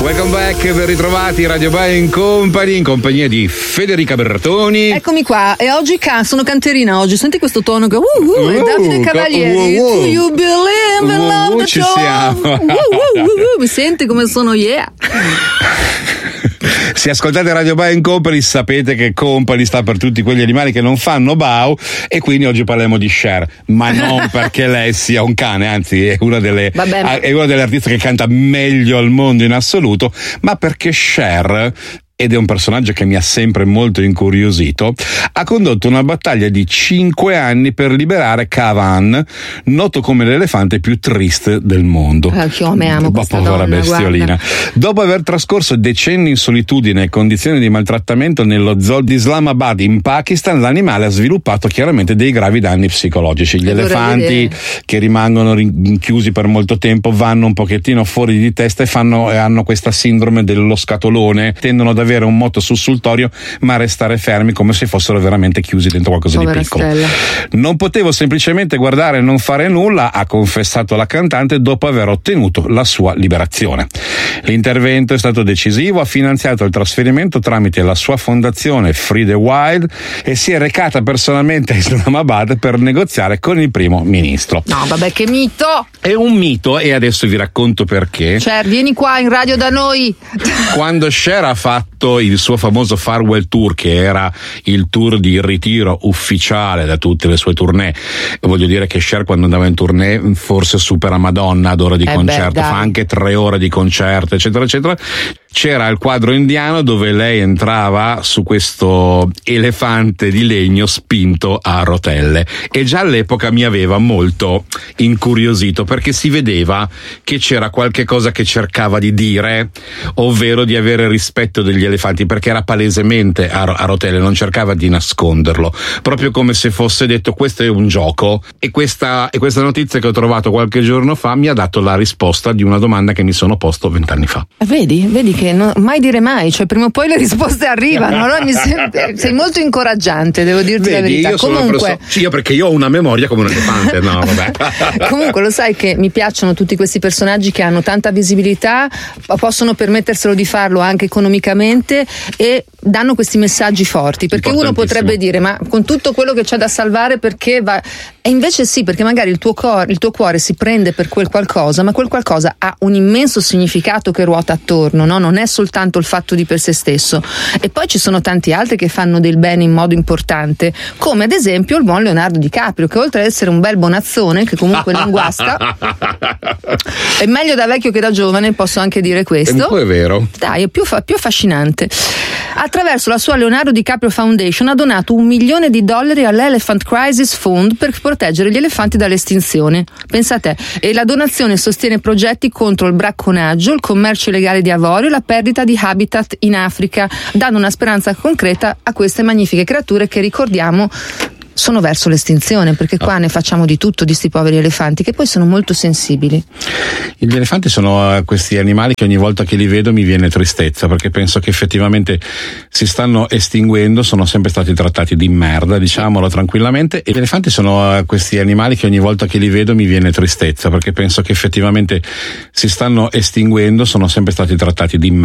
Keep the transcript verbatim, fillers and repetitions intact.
Welcome back, ben ritrovati, Radio Buying Company in compagnia di Federica Bertoni. Eccomi qua, e oggi can- sono canterina oggi, senti questo tono che uh, uh, uh, è Davide Cavalieri. Uh, uh, uh. Do you believe in Uh, love? uh, ci siamo. Uh, uh, uh, uh, mi senti come sono, yeah. Se ascoltate Radio Buying Company sapete che Company sta per tutti quegli animali che non fanno bau, e quindi oggi parliamo di Cher, ma non perché lei sia un cane, anzi è una delle, è una delle artiste che canta meglio al mondo in assoluto, ma perché Cher, ed è un personaggio che mi ha sempre molto incuriosito, ha condotto una battaglia di cinque anni per liberare Kavan, noto come l'elefante più triste del mondo. Eh, io me amo questa povera donna, bestiolina. guarda. Dopo aver trascorso decenni in solitudine e condizioni di maltrattamento nello zoo di Islamabad in Pakistan, l'animale ha sviluppato chiaramente dei gravi danni psicologici. Gli Vorrei elefanti vedere. che rimangono rinchiusi per molto tempo vanno un pochettino fuori di testa e fanno, e hanno questa sindrome dello scatolone, tendono ad avere un moto sussultorio ma restare fermi come se fossero veramente chiusi dentro qualcosa Povera di piccolo. Stella. Non potevo semplicemente guardare e non fare nulla, ha confessato la cantante dopo aver ottenuto la sua liberazione. L'intervento è stato decisivo, ha finanziato il trasferimento tramite la sua fondazione Free the Wild e si è recata personalmente a Islamabad per negoziare con il primo ministro. No, vabbè, che mito! È un mito, e adesso vi racconto perché. Cher, vieni qua in radio da noi. Quando Cher ha fatto il suo famoso Farewell Tour, che era il tour di ritiro ufficiale da tutte le sue tournée, voglio dire che Cher quando andava in tournée forse supera Madonna ad ora di Eh concerto, beh, fa anche tre ore di concerto eccetera eccetera. C'era il quadro indiano dove lei entrava su questo elefante di legno spinto a rotelle, e già all'epoca mi aveva molto incuriosito perché si vedeva che c'era qualche cosa che cercava di dire, ovvero di avere rispetto degli elefanti, perché era palesemente a, a rotelle, non cercava di nasconderlo, proprio come se fosse detto questo è un gioco. E questa, e questa notizia che ho trovato qualche giorno fa mi ha dato la risposta di una domanda che mi sono posto vent'anni fa. Vedi, vedi che no, mai dire mai, cioè prima o poi le risposte arrivano. Allora mi sembra, sei molto incoraggiante, devo dirti Vedi, la verità. io sono una Comunque, perso- sì, io perché io ho una memoria come un elefante, no, vabbè. Comunque lo sai che mi piacciono tutti questi personaggi che hanno tanta visibilità, possono permetterselo di farlo anche economicamente e danno questi messaggi forti, perché uno potrebbe dire ma con tutto quello che c'è da salvare perché va, e invece sì, perché magari il tuo cuore, il tuo cuore si prende per quel qualcosa, ma quel qualcosa ha un immenso significato che ruota attorno, no? Non è soltanto il fatto di per sé stesso. E poi ci sono tanti altri che fanno del bene in modo importante, come ad esempio il buon Leonardo DiCaprio, che oltre ad essere un bel bonazzone che comunque non guasta, è meglio da vecchio che da giovane, posso anche dire questo. Un po' è vero. Dai, è più, fa- più affascinante. Attraverso la sua Leonardo DiCaprio Foundation ha donato un milione di dollari all'Elephant Crisis Fund per proteggere gli elefanti dall'estinzione. Pensa a te. E la donazione sostiene progetti contro il bracconaggio, il commercio illegale di avorio e la perdita di habitat in Africa, dando una speranza concreta a queste magnifiche creature che, ricordiamo, sono verso l'estinzione, perché qua ne facciamo di tutto di sti poveri elefanti che poi sono molto sensibili. Gli elefanti sono uh, questi animali che ogni volta che li vedo mi viene tristezza, perché penso che effettivamente si stanno estinguendo, sono sempre stati trattati di merda, diciamolo tranquillamente, e gli elefanti sono uh, questi animali che ogni volta che li vedo mi viene tristezza, perché penso che effettivamente si stanno estinguendo, sono sempre stati trattati di merda.